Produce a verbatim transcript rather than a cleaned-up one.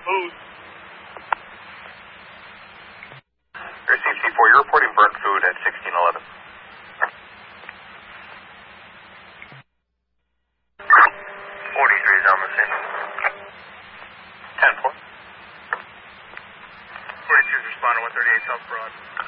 food. Received C four, you're reporting burnt food at sixteen eleven. forty-three is on the scene. ten four. forty-two is responding, one thirty-eight South Broad.